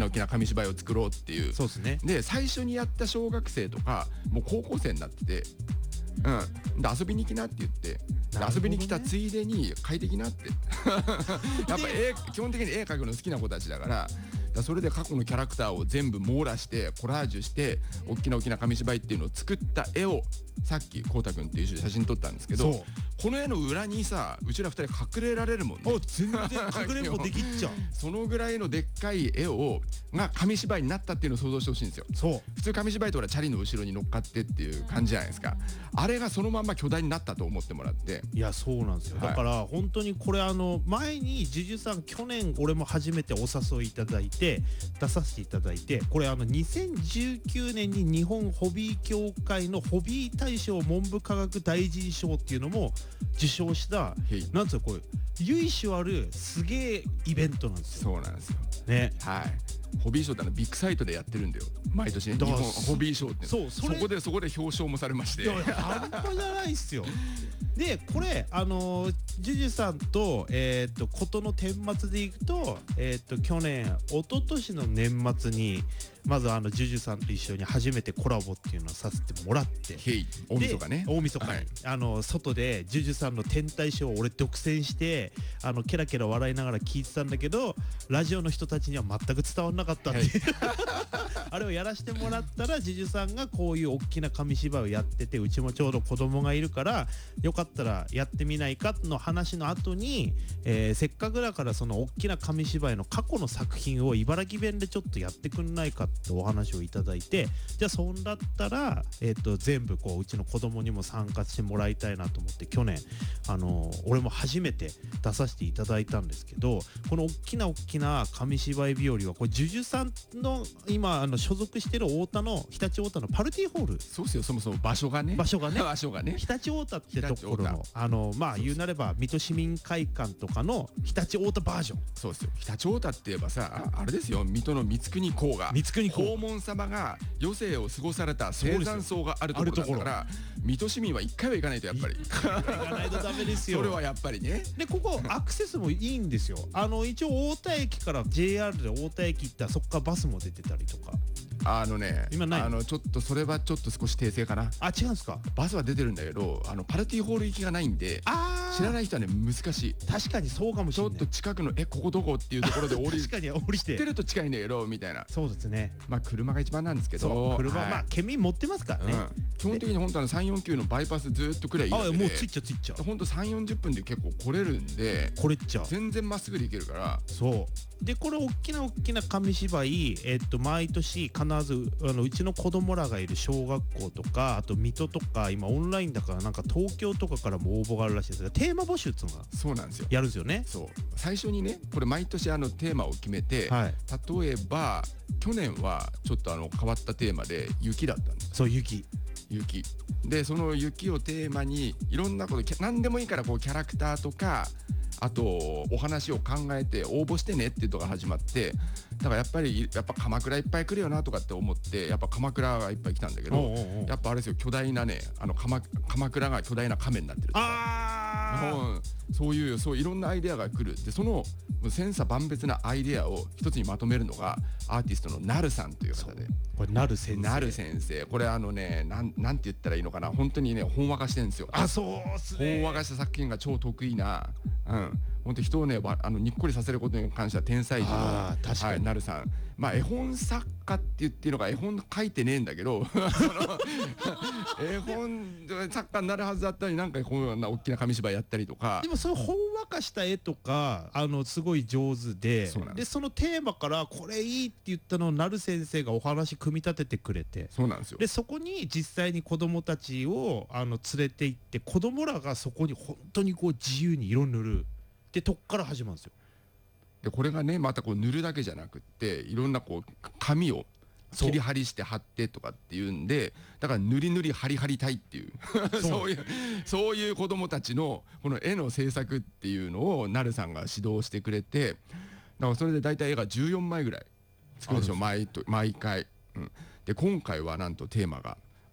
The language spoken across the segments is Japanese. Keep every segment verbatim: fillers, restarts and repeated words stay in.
な大きな紙芝居を作ろうっていう。 そうですね。 で最初にやった小学生とかもう高校生になってて、うん、で遊びに来なって言って、ね、遊びに来たついでに書いてきなってやっぱ絵基本的に絵描くの好きな子たちだから、だそれで過去のキャラクターを全部網羅してコラージュして大きな大きな紙芝居っていうのを作った絵をさっきこうたくんっていう写真撮ったんですけど、この絵の裏にさうちらふたり隠れられるもんね。 あ全然隠れんぼできっちゃうそのぐらいのでっかい絵をが紙芝居になったっていうのを想像してほしいんですよ。そう普通紙芝居とかチャリの後ろに乗っかってっていう感じじゃないですか。あれがそのまんま巨大になったと思ってもらって。 いやそうなんですよ、はい、だから本当にこれあの前にジュジュさん去年俺も初めてお誘いいただいて出させていただいて、これあのにせんじゅうきゅうねんに日本ホビー協会のホビー大賞文部科学大臣賞っていうのも受賞したなんつうのこれ由緒あるすげえイベントなんですよ。 そうなんですよね。 はいホビーショーってのはビッグサイトでやってるんだよ毎年ね。日本ホビーショーってそうそれそこでそこで表彰もされまして。いや半端じゃないっすよでこれあのー、ジュジュさんとえっ、ー、とことの顛末でいくとえっ、ー、と去年一昨年の年末にまずあのジュジュさんと一緒に初めてコラボっていうのをさせてもらって、 大晦日ね。 大晦日に、はい、あの外でジュジュさんの天体ショーを俺独占してあのケラケラ笑いながら聞いてたんだけどラジオの人たちには全く伝わらなかったっていう、はい、あれをやらせてもらったらジュジュさんがこういう大きな紙芝居をやっててうちもちょうど子供がいるからよかったらやってみないかの話の後に、えー、せっかくだからその大きな紙芝居の過去の作品を茨城弁でちょっとやってくんないかってお話をいただいて、じゃあそんだったら、えー、と全部こううちの子供にも参加してもらいたいなと思って去年、あのー、俺も初めて出させていただいたんですけど、この大きな大きな紙芝居日和はこれジュジュさんの今あの所属してる太田の常陸太田のパルティホール。 そうっすよ。そもそも場所がね場所がね場所がね常陸太田ってところのあのまあ言うなれば水戸市民会館とかの常陸太田バージョン。 そうですよ。常陸太田って言えばさ あ, あれですよ水戸の光圀公が光圀公黄門様が余生を過ごされた生山荘があるところだから水戸市民はいっかいは行かないとやっぱり行かないとダメですよそれはやっぱりね。 でここアクセスもいいんですよ。あの一応太田駅から ジェイアール で太田駅行ったらそこからバスも出てたりとか。 あのね今ないあのちょっとそれはちょっと少し訂正かな。 あ違うんですか。 バスは出てるんだけどあのパルティホール行きがないんで知らない人はね難しい。 確かにそうかもしれない。 ちょっと近くのえここどこっていうところで降り確かに降りて知ってると近いんだけどみたいな。 そうですね。 まあ車が一番なんですけど車、 はい、 まあ県民持ってますからね、うん、 基本的に本当はさんよんきゅうのバイパスずっとくらいいいだけであもうついちゃついちゃ本当さんじゅうよんじゅっぷんで結構来れるんで来れちゃう全然まっすぐで行けるから。 そうでこれ大きな大きな紙芝居、えっと毎年必ずあのうちの子供らがいる小学校とかあと水戸とか今オンラインだからなんか東京とかからも応募があるらしいですがテーマ募集っていうのがそうなんですよやるんですよね。 そう最初にねこれ毎年あのテーマを決めて、はい、例えば去年はちょっとあの変わったテーマで雪だったんです。 そう雪雪でその雪をテーマにいろんなこと何でもいいからこうキャラクターとかあとお話を考えて応募してねっていうのが始まってだからやっぱりやっぱ鎌倉いっぱい来るよなとかって思ってやっぱ鎌倉がいっぱい来たんだけどおうおうおうやっぱあれですよ巨大なねあの 鎌, 鎌倉が巨大な亀になってるとかあ、うん、そういうそういろんなアイデアが来るでその千差万別なアイデアを一つにまとめるのがアーティストのなるさんという方でこれなる先生なる先生これあのねなんなんて言ったらいいのかな本当にねほんわかしてるんですよ。 あそうっすね。 ほんわかした作品が超得意なうん本当人をねあのにっこりさせることに関しては天才児のあ確かに、 はい、なるさんまあ絵本作家って言ってるのが絵本書いてねえんだけど絵本作家になるはずだったのになんかこんな大きな紙芝居やったりとかでもそういうほんわかした絵とかあのすごい上手で そ, でそのテーマからこれいいって言ったのをなる先生がお話組み立ててくれてそうなんですよ。 でそこに実際に子どもたちをあの連れて行って子どもらがそこに本当にこう自由に色塗るでとこから始まるんですよ。 でこれがねまたこう塗るだけじゃなくっていろんなこう紙を切り貼りして貼ってとかっていうんでだから塗り塗り貼り貼りたいっていうそういうそういう子どもたちのこの絵の制作っていうのをなるさんが指導してくれてだからそれで大体絵がじゅうよんまいぐらい作るでしょ毎毎回、うん、で今回はなんとテーマが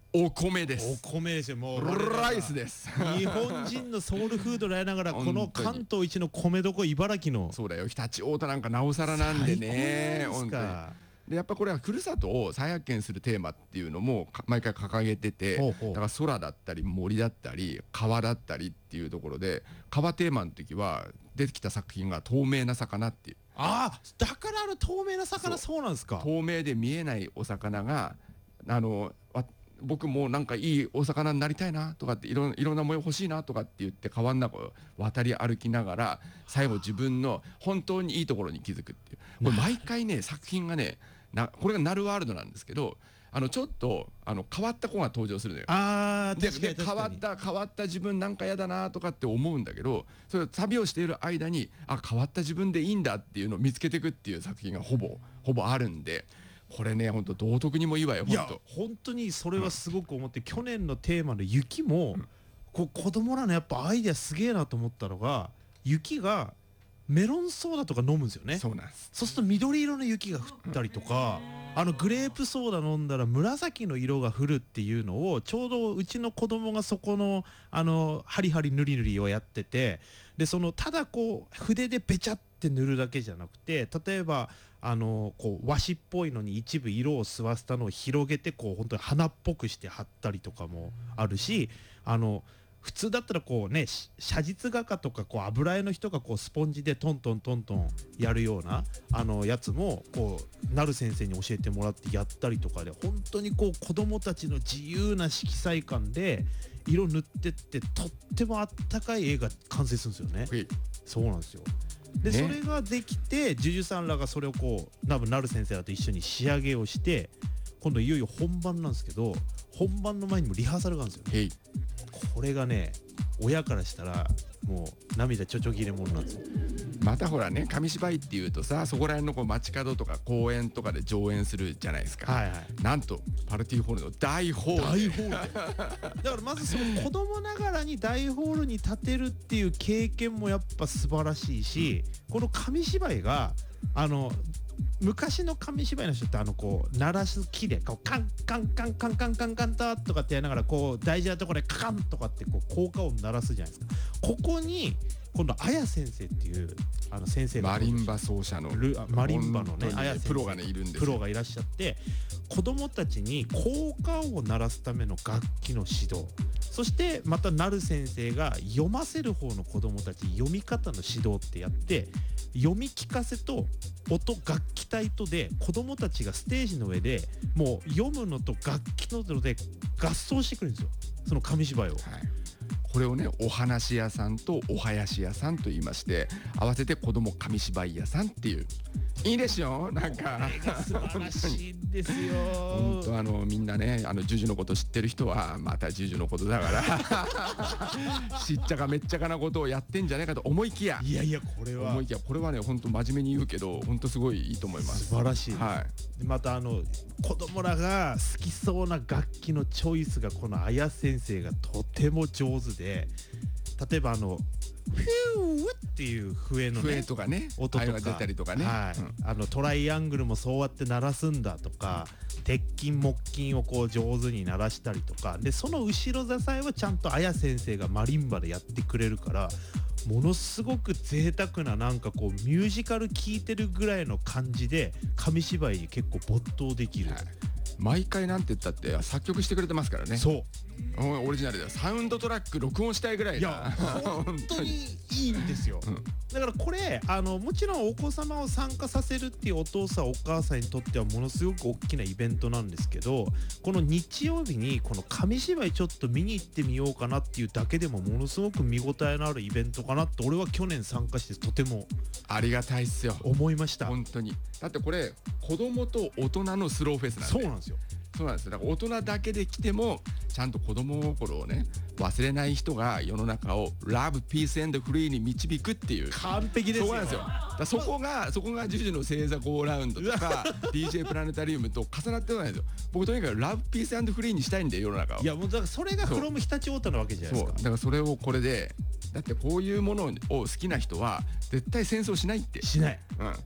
お米でおす。 米ですよ。もうライスです。 日本人のソウルフードでありながらこの本当に関東一の米どこ茨城のそうだよ、常陸太田なんかなおさらなんでね。 最高じゃないですか。 でやっぱこれはふるさとを再発見するテーマっていうのもか毎回掲げてて、 ほうほうだから空だったり森だったり川だったりっていうところで、川テーマの時は出てきた作品が透明な魚っていう、 ああ、だからあの透明な魚、 そそうなんですか。 透明で見えないお魚が、あのわ僕もなんかいいお魚になりたいなとかって、いろんいろんな模様欲しいなとかって言って川の中を渡り歩きながら最後自分の本当にいいところに気づくっていう、これ毎回ね作品がねな、これがナルワールドなんですけど、あのちょっとあの変わった子が登場するのよ。 ああ、 で確かにで確かに。 変わった変わった自分なんか嫌だなとかって思うんだけど、それを旅をしている間に、あ変わった自分でいいんだっていうのを見つけていくっていう作品がほぼほぼあるんで、これね本当道徳にもいいわよ。 いや本本当にそれはすごく思って、去年のテーマの雪も、こう子供らのやっぱアイデアすげえなと思ったのが、雪がメロンソーダとか飲むんですよね。 当そうなんです。 そうすると緑色の雪が降ったりとか、あのグレープソーダ飲んだら紫の色が降るっていうのを、ちょうどうちの子供がそこのあのハリハリ塗り塗りをやってて、でそのただこう筆でべちゃって塗るだけじゃなくて、例えばあのこう和紙っぽいのに一部色を吸わせたのを広げて、こう本当に花っぽくして貼ったりとかもあるし、あの普通だったらこうね、し写実画家とかこう油絵の人がこうスポンジでトントントントンやるようなあのやつも、こうなる先生に教えてもらってやったりとかで、本当にこう子供たちの自由な色彩感で色塗ってって、とってもあったかい絵が完成するんですよね。 はいそうなんですよ。で、 ねそれができて、ジュジュさんらがそれをこう多分なる先生らと一緒に仕上げをして、今度いよいよ本番なんですけど、本番の前にもリハーサルがあるんですよ。 へいこれがね、親からしたらもう涙ちょちょぎれものなんですよ。 またほらね、紙芝居っていうとさ、そこら辺のこう街角とか公園とかで上演するじゃないですか。 はいはい。 なんとパルティーホールの大ホールで大ホールでだからまずその子供ながらに大ホールに立てるっていう経験もやっぱ素晴らしいし、この紙芝居があの昔の紙芝居の人ってあのこう鳴らす木でこうカンカンカンカンカンカンカンタとかってやりながら、こう大事なところでカンとかってこう効果音鳴らすじゃないですか。ここに今度綾先生っていうあの先生がマリンバ奏者のルマリンバのね本当に綾先生プロがねいるんですよ。 プロがいらっしゃって、子供たちに効果音を鳴らすための楽器の指導、そしてまたなる先生が読ませる方の子供たち読み方の指導ってやって、読み聞かせと音楽器隊とで子供たちがステージの上でもう読むのと楽器の音で合奏してくるんですよ、その紙芝居を。 はい、これをねお話屋さんとお囃子屋さんと言いまして、合わせて子供紙芝居屋さんっていう、いいでしょなんか素晴らしいんですよ。 本当あのみんなね、あのジュジュのこと知ってる人はまたジュジュのことだからしっちゃかめっちゃかなことをやってんじゃないかと思いきや、 いやいや、これは思いきやこれはね本当真面目に言うけど本当すごいいいと思います。 素晴らしいです。 はでまたあの子供らが好きそうな楽器のチョイスが、この綾先生がとても上手で、例えばあのフューっていう笛い、 のね笛とかね音とかあれが出たりとかね、 はいうんあのトライアングルもそうやって鳴らすんだとか、鉄筋木筋をこう上手に鳴らしたりとかで、その後ろ支えはちゃんと綾先生がマリンバでやってくれるから、ものすごく贅沢な、なんかこうミュージカル聴いてるぐらいの感じで紙芝居に結構没頭できる、 はい、毎回なんて言ったって作曲してくれてますからね。 そうおオリジナルでサウンドトラック録音したいぐらいいや本当にいいんですよ、 うん、 だからこれあのもちろんお子様を参加させるっていうお父さんお母さんにとってはものすごく大きなイベントなんですけど、この日曜日にこの紙芝居ちょっと見に行ってみようかなっていうだけでもものすごく見応えのあるイベントかなって俺は去年参加してとてもありがたいっすよ思いました。 本当に。だってこれ子供と大人のスローフェスなんで。 そうなんですよ。 そうなんですよ。だから大人だけで来てもちゃんと子供心をね忘れない人が世の中をラブピースエンドフリーに導くっていう完璧ですよ。 そうなんですよ。だからそこがそこがジュジュの星座ゴーラウンドとかディージェー プラネタリウムと重なってないんですよ。僕とにかくラブピースエンドフリーにしたいんで世の中を。 いやもうだからそれがフロム常陸太田なわけじゃないですか。 そうだからそれをこれで、だってこういうものを好きな人は絶対戦争しないって。 しない。 うん。っ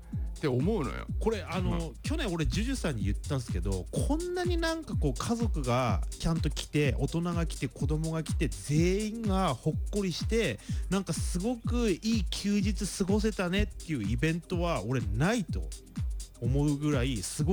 って思うのよ。 これあの、 うん去年俺ジュジュさんに言ったんですけど、こんなになんかこう家族がちゃんと来て、大人が来て、子供が来て、全員がほっこりして、なんかすごくいい休日過ごせたねっていうイベントは俺ないと思うぐらいすご